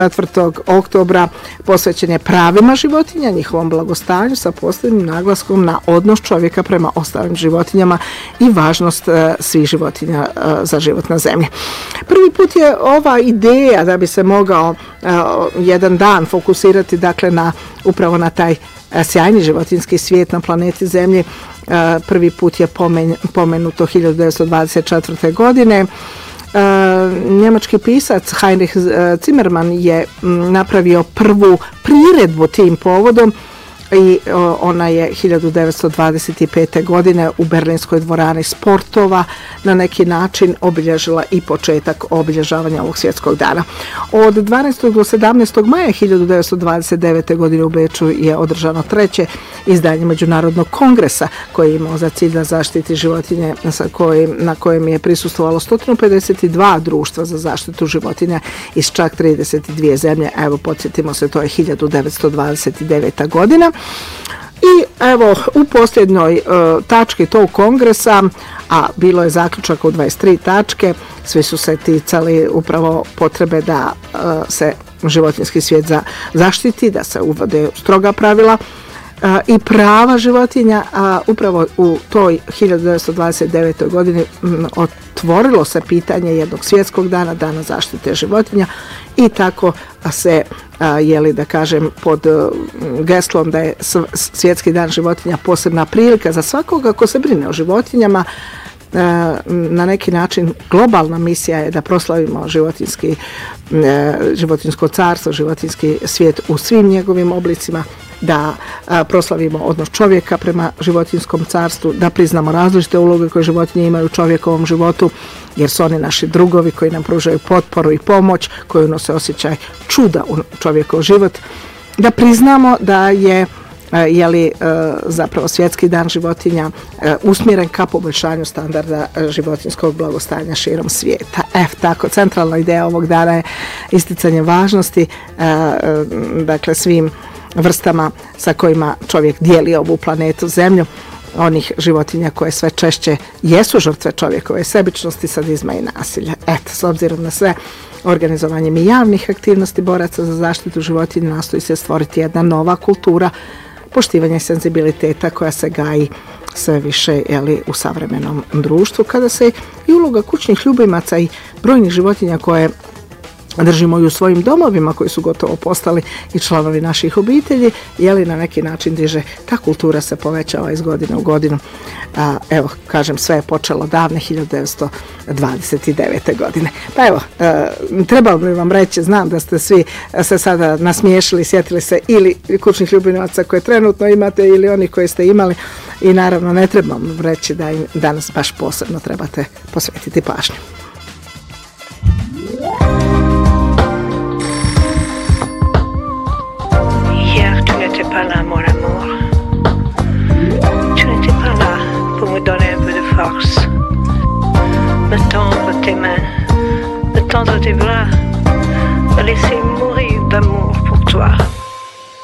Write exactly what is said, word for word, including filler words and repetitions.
četvrtog oktobra posvećen je pravima životinja, njihovom blagostanju sa posebnim naglaskom na odnos čovjeka prema ostalim životinjama i važnost e, svih životinja e, za život na zemlji. Prvi put je ova ideja da bi se mogao e, jedan dan fokusirati dakle na upravo na taj e, sjajni životinjski svijet na planeti Zemlji. E, prvi put je pomen, pomenuto hiljadu devetsto dvadeset četvrte. godine. Uh, njemački pisac Heinrich Zimmermann je m, napravio prvu priredbu tim povodom i o, ona je hiljadu devetsto dvadeset pete. godine u Berlinskoj dvorani sportova na neki način obilježila i početak obilježavanja ovog svjetskog dana. Od dvanaestog do sedamnaestog maja hiljadu devetsto dvadeset devete. godine u Beču je održano treće izdanje Međunarodnog kongresa koji je imao za cilj da zaštiti životinje sa kojim, na kojem je prisustvovalo sto pedeset dva društva za zaštitu životinja iz čak trideset dvije zemlje. Evo, podsjetimo se, to je hiljadu devetsto dvadeset deveta. godina. I evo, u posljednjoj uh, tački tog kongresa, a bilo je zaključak u dvadeset tri tačke, svi su se ticali upravo potrebe da uh, se životinjski svijet za, zaštiti, da se uvode stroga pravila uh, i prava životinja, a upravo u toj hiljadu devetsto dvadeset devetoj. godini m, otvorilo se pitanje jednog svjetskog dana, dana zaštite životinja, i tako se a, jeli da kažem pod uh, geslom da je svjetski dan životinja posebna prilika za svakoga ko se brine o životinjama. Uh, na neki način globalna misija je da proslavimo životinski, uh, životinjsko carstvo, životinjski svijet u svim njegovim oblicima, da a, proslavimo odnos čovjeka prema životinjskom carstvu, da priznamo različite uloge koje životinje imaju u čovjekovom životu, jer su oni naši drugovi koji nam pružaju potporu i pomoć, koji unose osjećaj čuda u čovjekov život, da priznamo da je je li zapravo svjetski dan životinja usmjeren ka poboljšanju standarda životinjskog blagostanja širom svijeta. E, tako, centralna ideja ovog dana je isticanje važnosti dakle svim vrstama sa kojima čovjek dijeli ovu planetu Zemlju, onih životinja koje sve češće jesu žrtve čovjekove sebičnosti, sadizma i nasilja. Eto, s obzirom na sve, organizovanjem i javnih aktivnosti boraca za zaštitu životinja nastoji se stvoriti jedna nova kultura poštivanja i senzibiliteta koja se gaji sve više jeli, u savremenom društvu, kada se i uloga kućnih ljubimaca i brojnih životinja koje držimo i u svojim domovima, koji su gotovo postali i članovi naših obitelji, jeli na neki način diže, ta kultura se povećava iz godine u godinu. A, evo, kažem, sve je počelo davne hiljadu devetsto dvadeset devete. godine. Pa evo, e, trebalo bi vam reći, znam da ste svi se sada nasmiješili, sjetili se ili kućnih ljubimaca koje trenutno imate ili oni koje ste imali, i naravno ne trebam vam reći da im danas baš posebno trebate posvetiti pažnju. Pas là, mon amour. Tu n'étais pas là pour me donner un peu de force, me tendre tes mains, me tendre tes bras, me laisser mourir d'amour pour toi.